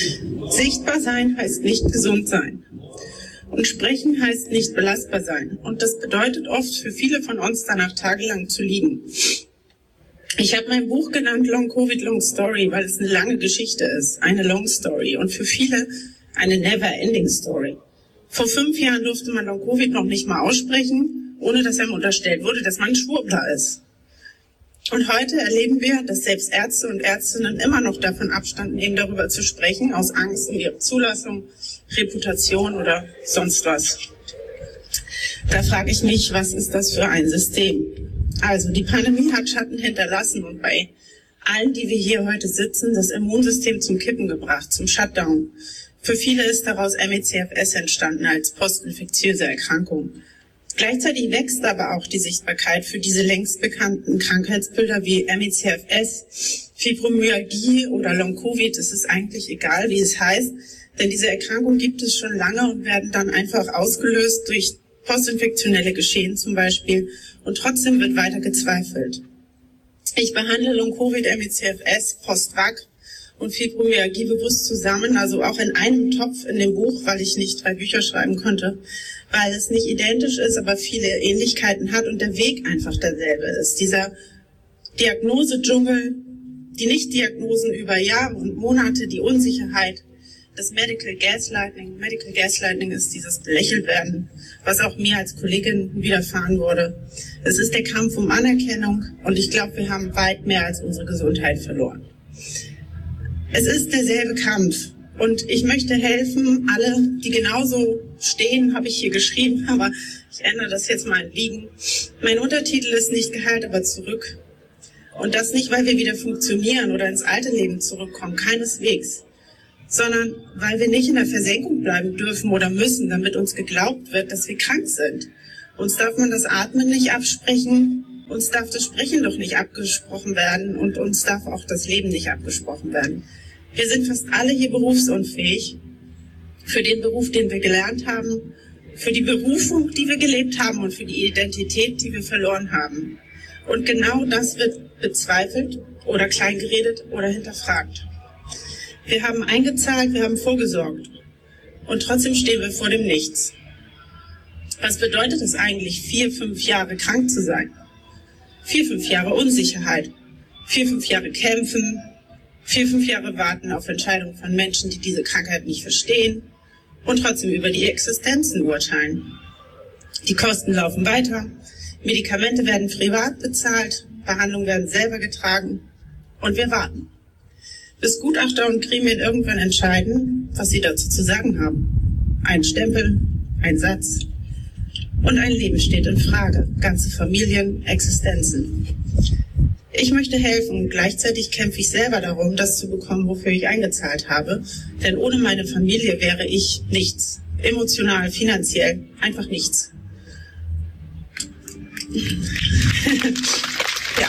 Sichtbar sein heißt nicht gesund sein. Und sprechen heißt nicht belastbar sein. Und das bedeutet oft für viele von uns danach tagelang zu liegen. Ich habe mein Buch genannt Long Covid, Long Story, weil es eine lange Geschichte ist, eine Long Story und für viele eine Never-Ending Story. Vor 5 Jahren durfte man Long Covid noch nicht mal aussprechen, ohne dass einem unterstellt wurde, dass man ein Schwurbler ist. Und heute erleben wir, dass selbst Ärzte und Ärztinnen immer noch davon Abstand nehmen, darüber zu sprechen, aus Angst um ihre Zulassung, Reputation oder sonst was. Da frage ich mich, was ist das für ein System? Also die Pandemie hat Schatten hinterlassen und bei allen, die wir hier heute sitzen, das Immunsystem zum Kippen gebracht, zum Shutdown. Für viele ist daraus ME/CFS entstanden als postinfektiöse Erkrankung. Gleichzeitig wächst aber auch die Sichtbarkeit für diese längst bekannten Krankheitsbilder wie ME/CFS, Fibromyalgie oder Long-Covid. Es ist eigentlich egal, wie es heißt, denn diese Erkrankung gibt es schon lange und werden dann einfach ausgelöst durch postinfektionelle Geschehen zum Beispiel und trotzdem wird weiter gezweifelt. Ich behandle Long-Covid, ME/CFS, Post-Vac und Fibromyalgie bewusst zusammen, also auch in einem Topf in dem Buch, weil ich nicht 3 Bücher schreiben konnte, weil es nicht identisch ist, aber viele Ähnlichkeiten hat und der Weg einfach derselbe ist. Dieser Diagnose-Dschungel, die Nichtdiagnosen über Jahre und Monate, die Unsicherheit, das Medical Gaslighting. Medical Gaslighting ist dieses Belächeltwerden, was auch mir als Kollegin widerfahren wurde. Es ist der Kampf um Anerkennung und ich glaube, wir haben weit mehr als unsere Gesundheit verloren. Es ist derselbe Kampf und ich möchte helfen, alle, die genauso stehen, habe ich hier geschrieben, aber ich ändere das jetzt mal in Liegen. Mein Untertitel ist nicht geheilt, aber zurück. Und das nicht, weil wir wieder funktionieren oder ins alte Leben zurückkommen, keineswegs, sondern weil wir nicht in der Versenkung bleiben dürfen oder müssen, damit uns geglaubt wird, dass wir krank sind. Uns darf man das Atmen nicht absprechen, uns darf das Sprechen doch nicht abgesprochen werden und uns darf auch das Leben nicht abgesprochen werden. Wir sind fast alle hier berufsunfähig für den Beruf, den wir gelernt haben, für die Berufung, die wir gelebt haben und für die Identität, die wir verloren haben. Und genau das wird bezweifelt oder kleingeredet oder hinterfragt. Wir haben eingezahlt, wir haben vorgesorgt und trotzdem stehen wir vor dem Nichts. Was bedeutet es eigentlich, 4, 5 Jahre krank zu sein? 4, 5 Jahre Unsicherheit, 4, 5 Jahre kämpfen, 4, 5 Jahre warten auf Entscheidungen von Menschen, die diese Krankheit nicht verstehen und trotzdem über die Existenzen urteilen. Die Kosten laufen weiter, Medikamente werden privat bezahlt, Behandlungen werden selber getragen und wir warten. Bis Gutachter und Gremien irgendwann entscheiden, was sie dazu zu sagen haben. Ein Stempel, ein Satz und ein Leben steht in Frage. Ganze Familien, Existenzen. Ich möchte helfen und gleichzeitig kämpfe ich selber darum, das zu bekommen, wofür ich eingezahlt habe. Denn ohne meine Familie wäre ich nichts. Emotional, finanziell, einfach nichts. Ja.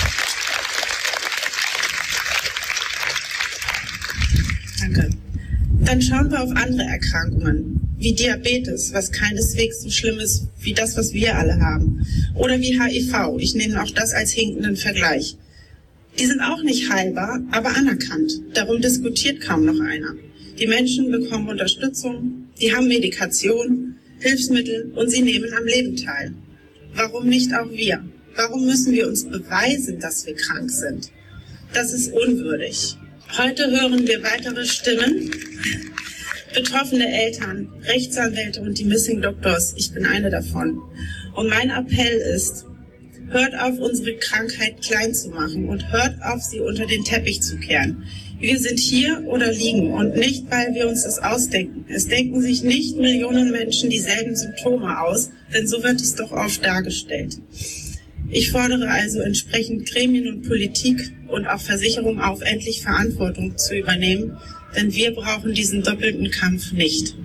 Danke. Dann schauen wir auf andere Erkrankungen, wie Diabetes, was keineswegs so schlimm ist wie das, was wir alle haben. Oder wie HIV, ich nehme auch das als hinkenden Vergleich. Die sind auch nicht heilbar, aber anerkannt. Darum diskutiert kaum noch einer. Die Menschen bekommen Unterstützung, die haben Medikation, Hilfsmittel und sie nehmen am Leben teil. Warum nicht auch wir? Warum müssen wir uns beweisen, dass wir krank sind? Das ist unwürdig. Heute hören wir weitere Stimmen. Betroffene Eltern, Rechtsanwälte und die Missing Doctors. Ich bin eine davon. Und mein Appell ist, hört auf, unsere Krankheit klein zu machen und hört auf, sie unter den Teppich zu kehren. Wir sind hier oder liegen und nicht, weil wir uns das ausdenken. Es denken sich nicht Millionen Menschen dieselben Symptome aus, denn so wird es doch oft dargestellt. Ich fordere also entsprechend Gremien und Politik und auch Versicherungen auf, endlich Verantwortung zu übernehmen, denn wir brauchen diesen doppelten Kampf nicht.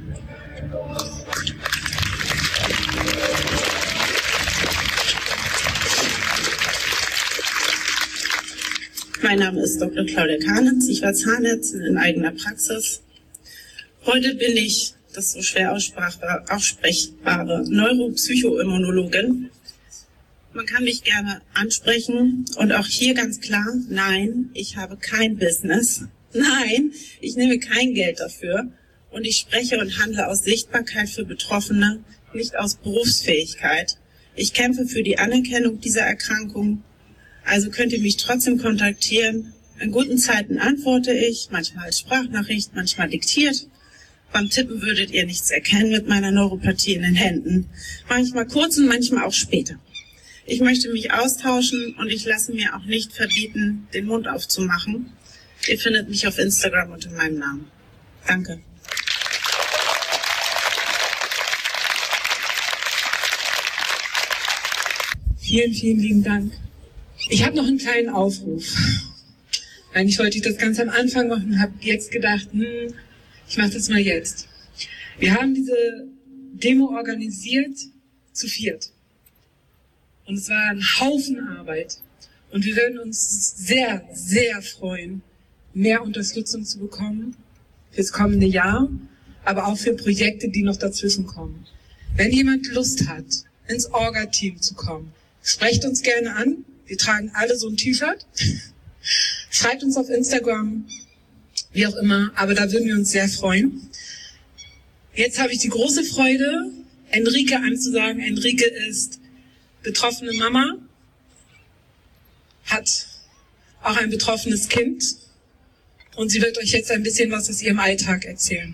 Mein Name ist Dr. Claudia Karnitz. Ich war Zahnärztin in eigener Praxis. Heute bin ich, das so schwer aussprechbare, Neuropsychoimmunologin. Man kann mich gerne ansprechen und auch hier ganz klar, nein, ich habe kein Business Nein, ich nehme kein Geld dafür und ich spreche und handle aus Sichtbarkeit für Betroffene, nicht aus Berufsfähigkeit. Ich kämpfe für die Anerkennung dieser Erkrankung, also könnt ihr mich trotzdem kontaktieren. In guten Zeiten antworte ich, manchmal als Sprachnachricht, manchmal diktiert. Beim Tippen würdet ihr nichts erkennen mit meiner Neuropathie in den Händen. Manchmal kurz und manchmal auch später. Ich möchte mich austauschen und ich lasse mir auch nicht verbieten, den Mund aufzumachen. Ihr findet mich auf Instagram unter meinem Namen. Danke. Vielen, vielen lieben Dank. Ich habe noch einen kleinen Aufruf. Eigentlich wollte ich das ganz am Anfang machen und habe jetzt gedacht, ich mache das mal jetzt. Wir haben diese Demo organisiert zu viert. Und es war ein Haufen Arbeit. Und wir würden uns sehr, sehr freuen, mehr Unterstützung zu bekommen fürs kommende Jahr, aber auch für Projekte, die noch dazwischen kommen. Wenn jemand Lust hat, ins Orga-Team zu kommen, sprecht uns gerne an. Wir tragen alle so ein T-Shirt. Schreibt uns auf Instagram, wie auch immer, aber da würden wir uns sehr freuen. Jetzt habe ich die große Freude, Enrique anzusagen. Enrique ist betroffene Mama, hat auch ein betroffenes Kind und sie wird euch jetzt ein bisschen was aus ihrem Alltag erzählen.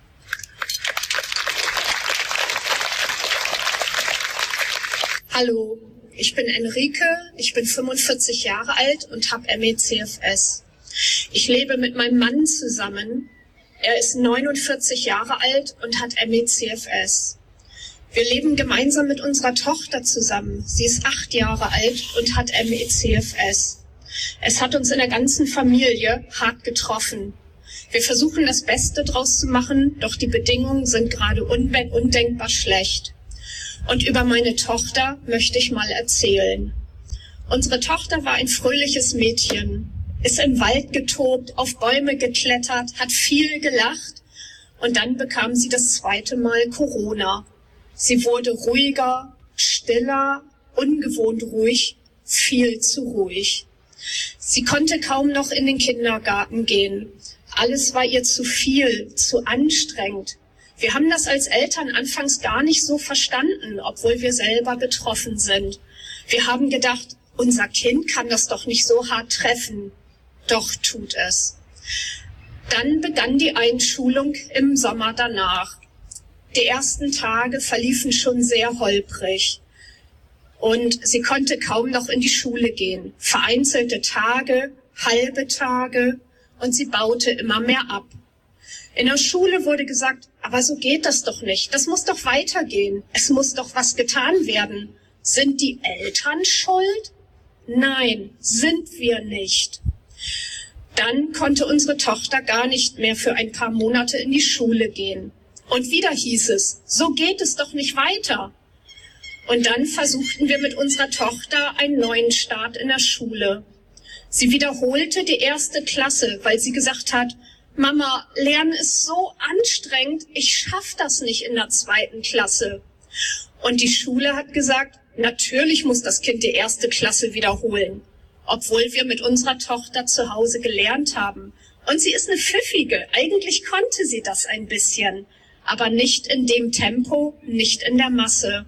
Hallo, ich bin Enrique, ich bin 45 Jahre alt und habe ME/CFS. Ich lebe mit meinem Mann zusammen. Er ist 49 Jahre alt und hat ME/CFS. Wir leben gemeinsam mit unserer Tochter zusammen. Sie ist 8 Jahre alt und hat ME/CFS. Es hat uns in der ganzen Familie hart getroffen. Wir versuchen das Beste draus zu machen, doch die Bedingungen sind gerade undenkbar schlecht. Und über meine Tochter möchte ich mal erzählen. Unsere Tochter war ein fröhliches Mädchen, ist im Wald getobt, auf Bäume geklettert, hat viel gelacht und dann bekam sie das 2. Mal Corona. Sie wurde ruhiger, stiller, ungewohnt ruhig, viel zu ruhig. Sie konnte kaum noch in den Kindergarten gehen. Alles war ihr zu viel, zu anstrengend. Wir haben das als Eltern anfangs gar nicht so verstanden, obwohl wir selber betroffen sind. Wir haben gedacht, unser Kind kann das doch nicht so hart treffen. Doch tut es. Dann begann die Einschulung im Sommer danach. Die ersten Tage verliefen schon sehr holprig. Und sie konnte kaum noch in die Schule gehen. Vereinzelte Tage, halbe Tage und sie baute immer mehr ab. In der Schule wurde gesagt, aber so geht das doch nicht. Das muss doch weitergehen. Es muss doch was getan werden. Sind die Eltern schuld? Nein, sind wir nicht. Dann konnte unsere Tochter gar nicht mehr für ein paar Monate in die Schule gehen. Und wieder hieß es, so geht es doch nicht weiter. Und dann versuchten wir mit unserer Tochter einen neuen Start in der Schule. Sie wiederholte die 1. Klasse, weil sie gesagt hat, Mama, Lernen ist so anstrengend, ich schaff das nicht in der 2. Klasse. Und die Schule hat gesagt, natürlich muss das Kind die 1. Klasse wiederholen, obwohl wir mit unserer Tochter zu Hause gelernt haben. Und sie ist eine Pfiffige, eigentlich konnte sie das ein bisschen, aber nicht in dem Tempo, nicht in der Masse.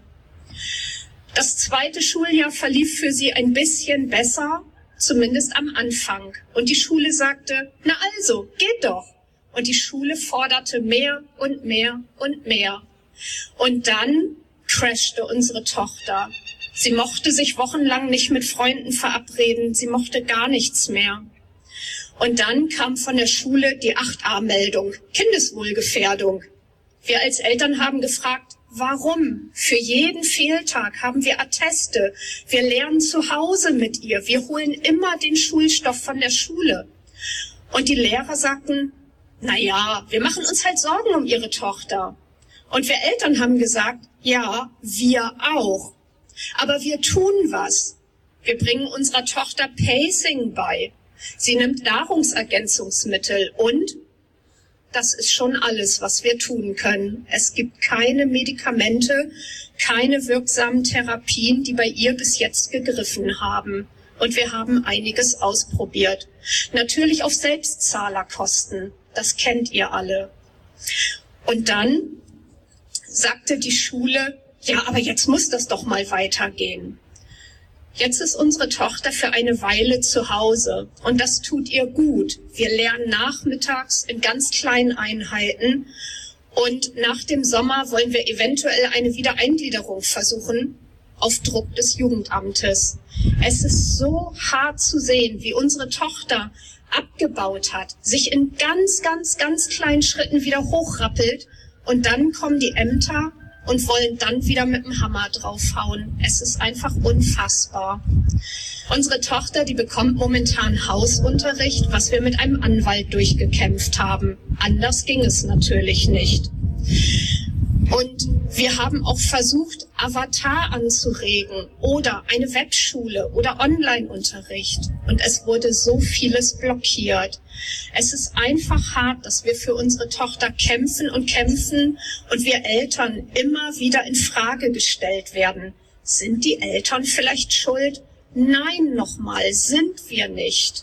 Das 2. Schuljahr verlief für sie ein bisschen besser, zumindest am Anfang. Und die Schule sagte, na also, geht doch. Und die Schule forderte mehr und mehr und mehr. Und dann crashte unsere Tochter. Sie mochte sich wochenlang nicht mit Freunden verabreden, sie mochte gar nichts mehr. Und dann kam von der Schule die 8a-Meldung, Kindeswohlgefährdung. Wir als Eltern haben gefragt, warum? Für jeden Fehltag haben wir Atteste. Wir lernen zu Hause mit ihr. Wir holen immer den Schulstoff von der Schule. Und die Lehrer sagten, na ja, wir machen uns halt Sorgen um ihre Tochter. Und wir Eltern haben gesagt, ja, wir auch. Aber wir tun was. Wir bringen unserer Tochter Pacing bei. Sie nimmt Nahrungsergänzungsmittel und das ist schon alles, was wir tun können. Es gibt keine Medikamente, keine wirksamen Therapien, die bei ihr bis jetzt gegriffen haben. und wir haben einiges ausprobiert. Natürlich auf Selbstzahlerkosten, das kennt ihr alle. Und dann sagte die Schule, ja, aber jetzt muss das doch mal weitergehen. Jetzt ist unsere Tochter für eine Weile zu Hause und das tut ihr gut. Wir lernen nachmittags in ganz kleinen Einheiten und nach dem Sommer wollen wir eventuell eine Wiedereingliederung versuchen auf Druck des Jugendamtes. Es ist so hart zu sehen, wie unsere Tochter abgebaut hat, sich in ganz, ganz, ganz kleinen Schritten wieder hochrappelt und dann kommen die Ämter und wollen dann wieder mit dem Hammer draufhauen. Es ist einfach unfassbar. Unsere Tochter, die bekommt momentan Hausunterricht, was wir mit einem Anwalt durchgekämpft haben. Anders ging es natürlich nicht. Und wir haben auch versucht, Avatar anzuregen oder eine Webschule oder Online-Unterricht. Und es wurde so vieles blockiert. Es ist einfach hart, dass wir für unsere Tochter kämpfen und wir Eltern immer wieder in Frage gestellt werden. Sind die Eltern vielleicht schuld? Nein, nochmal, sind wir nicht.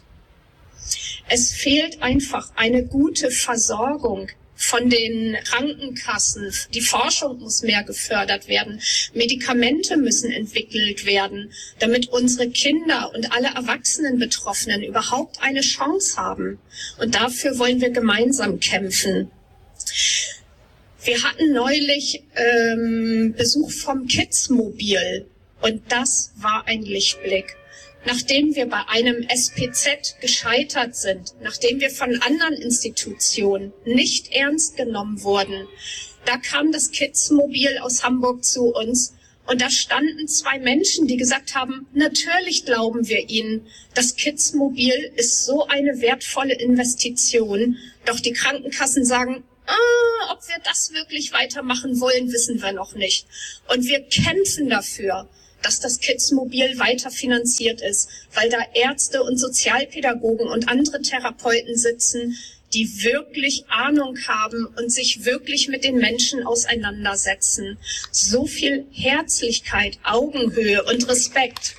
Es fehlt einfach eine gute Versorgung von den Krankenkassen. Die Forschung muss mehr gefördert werden. Medikamente müssen entwickelt werden, damit unsere Kinder und alle erwachsenen Betroffenen überhaupt eine Chance haben. Und dafür wollen wir gemeinsam kämpfen. Wir hatten neulich Besuch vom Kidsmobil und das war ein Lichtblick. Nachdem wir bei einem SPZ gescheitert sind, nachdem wir von anderen Institutionen nicht ernst genommen wurden, da kam das Kidsmobil aus Hamburg zu uns und da standen zwei Menschen, die gesagt haben, natürlich glauben wir Ihnen, das Kidsmobil ist so eine wertvolle Investition, doch die Krankenkassen sagen, ob wir das wirklich weitermachen wollen, wissen wir noch nicht. Und wir kämpfen dafür, dass das Kidsmobil weiter finanziert ist, weil da Ärzte und Sozialpädagogen und andere Therapeuten sitzen, die wirklich Ahnung haben und sich wirklich mit den Menschen auseinandersetzen. So viel Herzlichkeit, Augenhöhe und Respekt.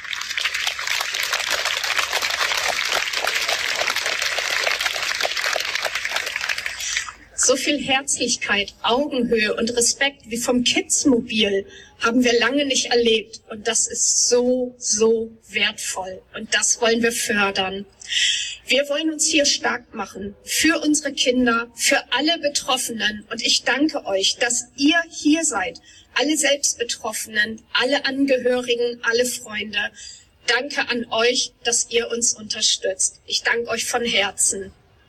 So viel Herzlichkeit, Augenhöhe und Respekt wie vom Kidsmobil haben wir lange nicht erlebt. Und das ist so, so wertvoll. Und das wollen wir fördern. Wir wollen uns hier stark machen für unsere Kinder, für alle Betroffenen. Und ich danke euch, dass ihr hier seid. Alle Selbstbetroffenen, alle Angehörigen, alle Freunde. Danke an euch, dass ihr uns unterstützt. Ich danke euch von Herzen.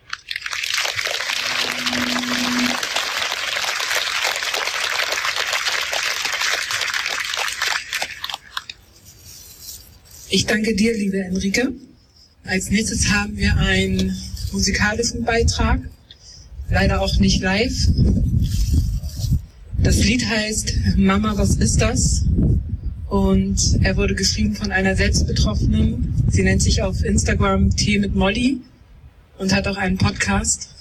Ich danke dir, liebe Enrique. Als nächstes haben wir einen musikalischen Beitrag, leider auch nicht live. Das Lied heißt Mama, was ist das? Und er wurde geschrieben von einer Selbstbetroffenen. Sie nennt sich auf Instagram Tee mit Molly und hat auch einen Podcast.